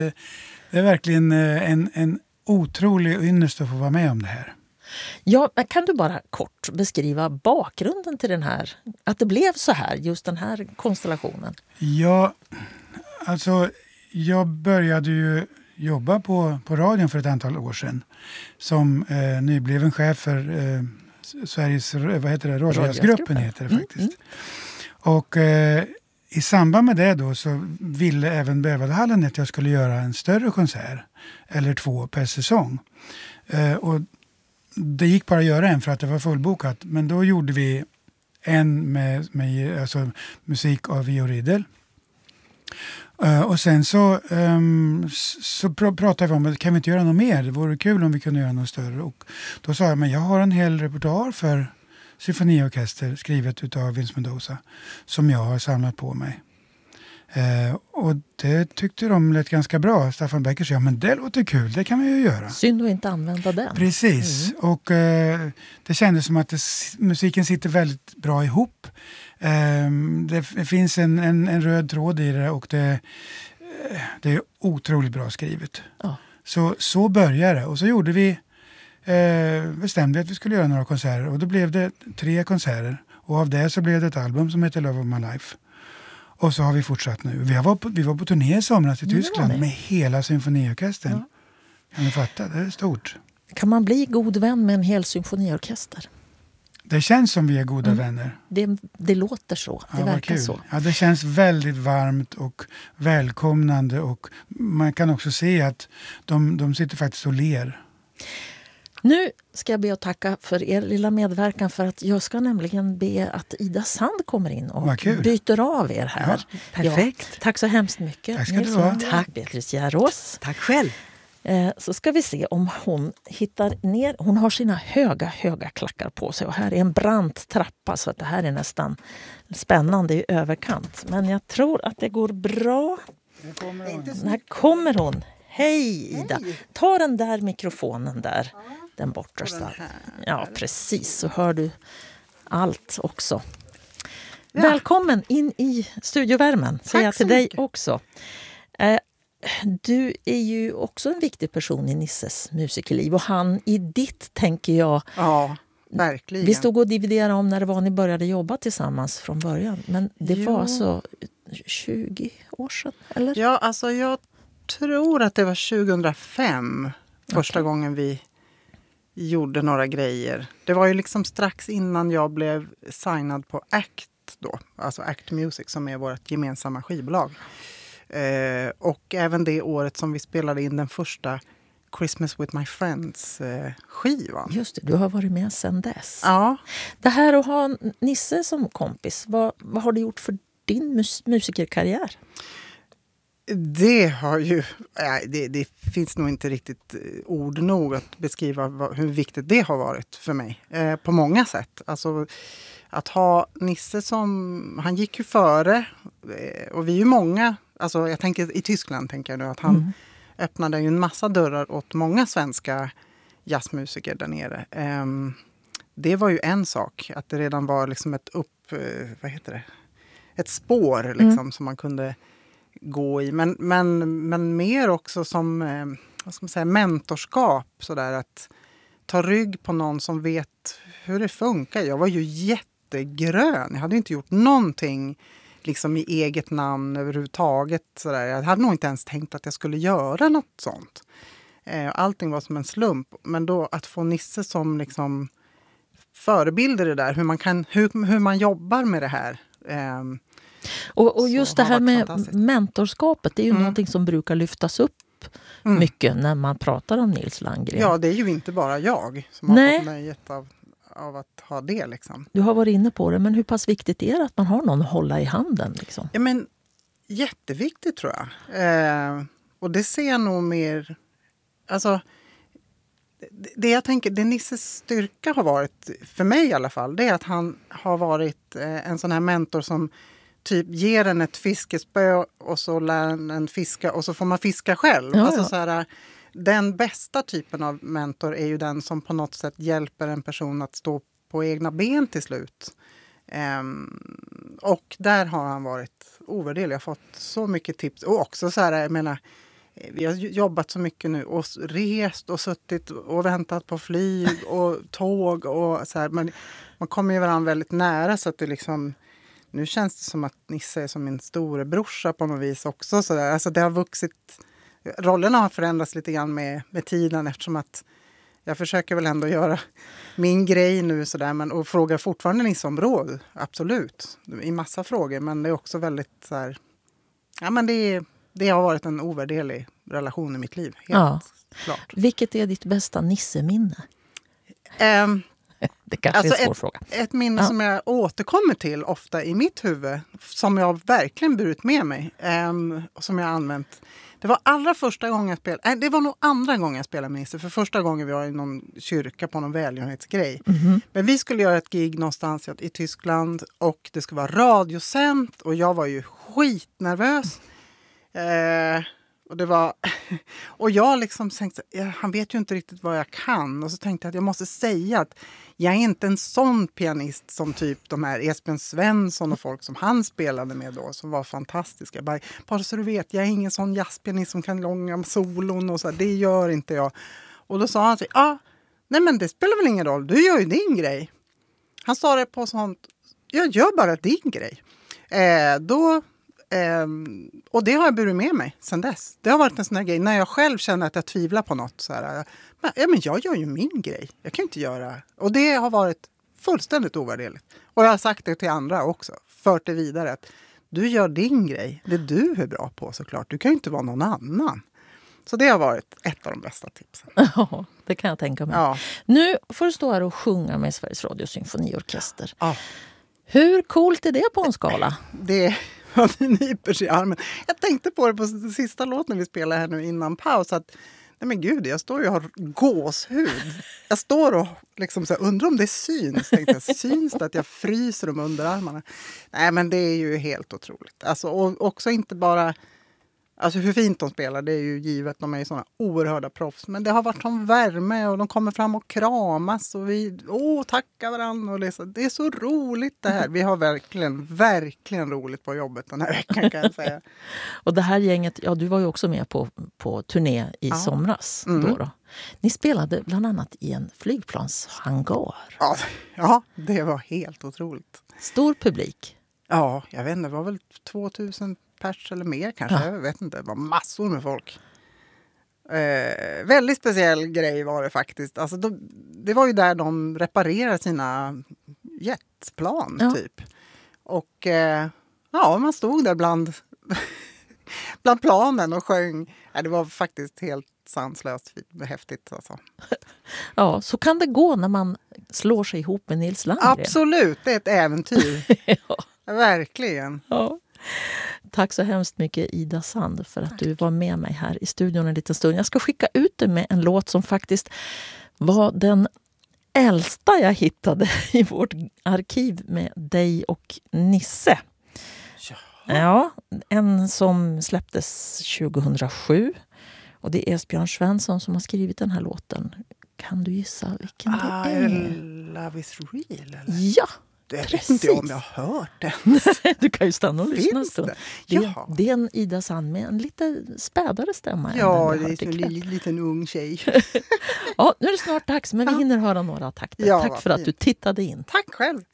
Det är verkligen en otrolig ynnest att få vara med om det här. Ja, men kan du bara kort beskriva bakgrunden till den här, att det blev så här, just den här konstellationen? Ja, alltså jag började ju jobba på radion för ett antal år sedan som nybliven chef för Sveriges, Rådgivningsgruppen heter det faktiskt. Och i samband med det då så ville även Berwaldhallen att jag skulle göra en större konsert eller 2 per säsong. Och det gick bara att göra en för att det var fullbokat. Men då gjorde vi en med alltså, musik av Vio Riedel. Och sen så pratade vi om att kan vi inte göra något mer? Det vore kul om vi kunde göra något större. Och då sa jag, men jag har en hel repertoar för symfoniorkester skrivet utav Vince Mendoza som jag har samlat på mig. Och det tyckte de lät ganska bra. Staffan Becker sa, ja men det låter kul, det kan vi ju göra. Synd att inte använda den. Precis, och det kändes som att musiken sitter väldigt bra ihop. Det finns en röd tråd i det och det är otroligt bra skrivet. Ja. Så började det och så gjorde vi bestämde att vi skulle göra några konserter och då blev det 3 konserter och av det så blev det ett album som heter Love of My Life. Och så har vi fortsatt nu. Vi var på turné i somras i Tyskland med hela symfoniorkestern. Ja. Kan du fatta? Det är stort. Kan man bli god vän med en hel symfoniorkester? Det känns som vi är goda vänner. Det låter så. Det verkar så. Ja, det känns väldigt varmt och välkomnande och man kan också se att de sitter faktiskt och ler. Nu ska jag be att tacka för er lilla medverkan för att jag ska nämligen be att Ida Sand kommer in och byter av er här. Ja, perfekt. Ja, tack så hemskt mycket. Tack ska du ha. Tack Beatrice Järås. Tack själv. Så ska vi se om hon hittar ner. Hon har sina höga klackar på sig och här är en brant trappa så att det här är nästan spännande i överkant. Men jag tror att det går bra. När kommer hon? Hej Ida. Ta den där mikrofonen där. Den bortersta. Ja, precis. Så hör du allt också. Ja. Välkommen in i studiovärmen. Säger jag till dig också. Du är ju också en viktig person i Nisses musikerliv. Och han i ditt, tänker jag. Ja, verkligen. Vi stod och dividerade om när det var ni började jobba tillsammans från början. Men det var alltså 20 år sedan, eller? Ja, alltså jag tror att det var 2005 första gången vi gjorde några grejer. Det var ju liksom strax innan jag blev signad på ACT då. Alltså ACT Music som är vårt gemensamma skivbolag. Och även det året som vi spelade in den första Christmas with my friends skivan. Just det, du har varit med sedan dess. Ja. Det här att ha Nisse som kompis, vad har det gjort för din musikerkarriär? Det har ju, det finns nog inte riktigt ord nog att beskriva hur viktigt det har varit för mig. På många sätt. Alltså att ha Nisse som, han gick ju före och vi är ju många, alltså jag tänker i Tyskland tänker jag nu att han öppnade ju en massa dörrar åt många svenska jazzmusiker där nere. Det var ju en sak, att det redan var liksom ett spår liksom som man kunde gå i. Men mer också som vad ska man säga, mentorskap. Sådär, att ta rygg på någon som vet hur det funkar. Jag var ju jättegrön. Jag hade inte gjort någonting liksom i eget namn överhuvudtaget. Sådär. Jag hade nog inte ens tänkt att jag skulle göra något sånt. Allting var som en slump. Men då att få Nisse som liksom förebilder det där. Hur man jobbar med det här. Och just det här med mentorskapet, det är ju någonting som brukar lyftas upp mycket när man pratar om Nils Landgren. Ja, det är ju inte bara jag som har fått nöjet av att ha det. Liksom. Du har varit inne på det, men hur pass viktigt är det att man har någon att hålla i handen? Liksom? Ja, men jätteviktigt tror jag. Och det ser jag nog mer... Alltså, det jag tänker, det Nisses styrka har varit, för mig i alla fall, det är att han har varit en sån här mentor som typ ger en ett fiskespö och så lär en fiska och så får man fiska själv. Ja, alltså så här, den bästa typen av mentor är ju den som på något sätt hjälper en person att stå på egna ben till slut. Och där har han varit ovärderlig. Jag har fått så mycket tips. Och också så här, jag menar, Vi har jobbat så mycket nu och rest och suttit och väntat på flyg och tåg och så här. Men man kommer ju varandra väldigt nära så att det liksom... Nu känns det som att Nisse är som min storebrorsa på något vis också. Så där. Alltså det har vuxit... Rollerna har förändrats lite grann med tiden eftersom att jag försöker väl ändå göra min grej nu så där, men och frågar fortfarande Nisse om råd. Absolut. I massa frågor, men det är också väldigt så här... Ja, men det har varit en ovärderlig relation i mitt liv. Helt klart. Vilket är ditt bästa Nisse-minne? Det kanske är en svår fråga. Ett minne som jag återkommer till ofta i mitt huvud, som jag verkligen burit med mig och som jag har använt. Det var allra första gången jag spelade, det var nog andra gången jag spelade med Nisse. För första gången vi var i någon kyrka på någon välgörenhetsgrej. Men vi skulle göra ett gig någonstans i Tyskland och det skulle vara radiosänt och jag var ju skitnervös. Och det var och jag liksom tänkte, han vet ju inte riktigt vad jag kan, och så tänkte jag att jag måste säga att jag är inte en sån pianist som typ de här Esbjörn Svensson och folk som han spelade med då som var fantastiska. Bara så du vet, jag är ingen sån jazzpianist som kan långa solon och så, det gör inte jag. Och då sa han så, nej men det spelar väl ingen roll, du gör ju din grej. Han sa det på sånt, jag gör bara din grej. Och det har jag burit med mig sedan dess. Det har varit en sån här grej. När jag själv känner att jag tvivlar på något. Så här, men jag gör ju min grej. Jag kan inte göra... Och det har varit fullständigt ovärderligt. Och jag har sagt det till andra också. Fört det vidare. Att du gör din grej. Det du är bra på såklart. Du kan ju inte vara någon annan. Så det har varit ett av de bästa tipsen. Ja, det kan jag tänka mig. Ja. Nu får du stå här och sjunga med Sveriges Radio Symfoniorkester. Ja. Hur coolt är det på en skala? Det nyper sig i armen. Jag tänkte på det på den sista låten vi spelade här nu innan paus. Att, nej men gud, jag står ju och har gåshud. Jag står och liksom så här, undrar om det syns. Tänkte jag, syns det att jag fryser om underarmarna? Nej, men det är ju helt otroligt. Alltså, och också inte bara... Alltså hur fint de spelar, det är ju givet. De är ju sådana oerhörda proffs. Men det har varit som värme och de kommer fram och kramas. Och vi tackar varandra. Och det är så roligt det här. Vi har verkligen roligt på jobbet den här veckan kan jag säga. Och det här gänget, du var ju också med på turné i somras. Då. Ni spelade bland annat i en flygplanshangar. Ja, det var helt otroligt. Stor publik. Ja, jag vet inte, det var väl 2000 pers eller mer kanske. Jag vet inte, det var massor med folk. Väldigt speciell grej var det faktiskt. Alltså, det var ju där de reparerade sina jetplan typ. Och man stod där bland planen och sjöng. Det var faktiskt helt sanslöst häftigt. Alltså. Ja, så kan det gå när man slår sig ihop med Nils Landgren. Absolut, det är ett äventyr. Ja. Verkligen. Ja. Tack så hemskt mycket Ida Sand för att du var med mig här i studion en liten stund. Jag ska skicka ut dig med en låt som faktiskt var den äldsta jag hittade i vårt arkiv med dig och Nisse. Ja, en som släpptes 2007. Och det är Esbjörn Svensson som har skrivit den här låten. Kan du gissa vilken det är? Love is real, eller? Ja, det vet inte jag om jag har hört den. Du kan ju stanna och lyssna en stund. Det är en Ida Sand med en lite spädare stämma. Ja, det är en liten ung tjej. Ja, nu är det snart dags, men vi hinner höra några takter. Tack för att du tittade in. Tack själv.